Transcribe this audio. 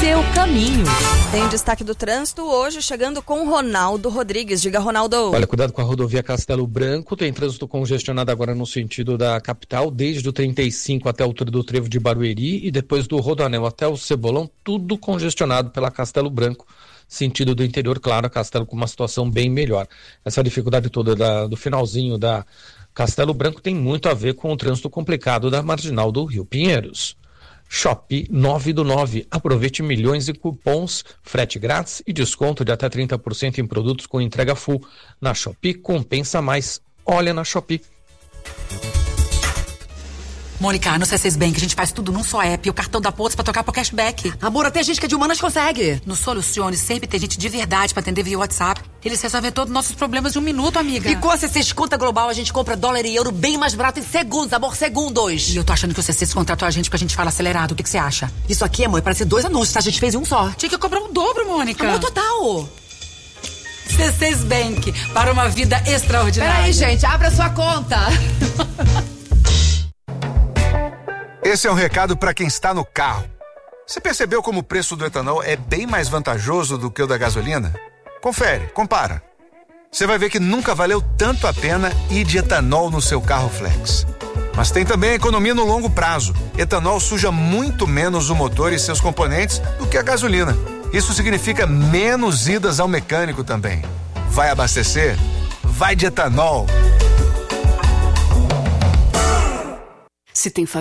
seu caminho. Tem destaque do trânsito hoje, chegando com Ronaldo Rodrigues. Diga, Ronaldo. Olha, cuidado com a rodovia Castelo Branco, tem trânsito congestionado agora no sentido da capital, desde o 35 até a altura do trevo de Barueri e depois do Rodoanel até o Cebolão, tudo congestionado pela Castelo Branco, sentido do interior, claro, a Castelo com uma situação bem melhor. Essa dificuldade toda do finalzinho da Castelo Branco tem muito a ver com o trânsito complicado da Marginal do Rio Pinheiros. Shopee 9 do 9. Aproveite milhões de cupons, frete grátis e desconto de até 30% em produtos com entrega full. Na Shopee, compensa mais. Olha na Shopee. Mônica, no C6 Bank a gente faz tudo num só app. O cartão da Pontos pra trocar pro cashback. Amor, até gente que é de humanas consegue. No Solucione sempre tem gente de verdade pra atender via WhatsApp. Eles resolvem todos os nossos problemas em 1 minuto, amiga. E com a C6 Conta Global a gente compra dólar e euro bem mais barato em segundos, amor, segundos. E eu tô achando que o C6 contratou a gente porque a gente fala acelerado. O que você acha? Isso aqui, amor, parece 2 anúncios, tá? A gente fez em um só. Tinha que cobrar um dobro, Mônica. Amor, total. C6 Bank, para uma vida extraordinária. Peraí, gente, abra sua conta. Esse é um recado para quem está no carro. Você percebeu como o preço do etanol é bem mais vantajoso do que o da gasolina? Confere, compara. Você vai ver que nunca valeu tanto a pena ir de etanol no seu carro flex. Mas tem também a economia no longo prazo. Etanol suja muito menos o motor e seus componentes do que a gasolina. Isso significa menos idas ao mecânico também. Vai abastecer? Vai de etanol. Se tem